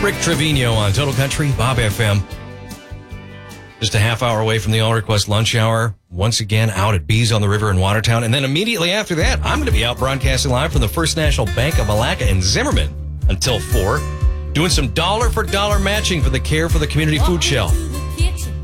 Rick Trevino on Total Country, Bob FM. Just a half hour away from the All Request Lunch Hour. Once again, out at Bees on the River in Watertown. And then immediately after that, I'm going to be out broadcasting live from the First National Bank of Malacca in Zimmerman until 4, doing some dollar-for-dollar matching for the Care for the Community Food Shelf.